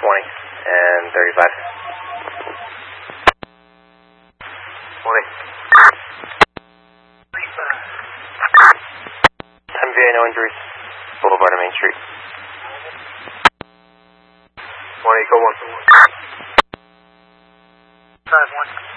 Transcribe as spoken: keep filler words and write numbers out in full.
twenty and thirty-five. twenty. M V A, no injuries. Boulevard and Main Street. twenty, go one. five one.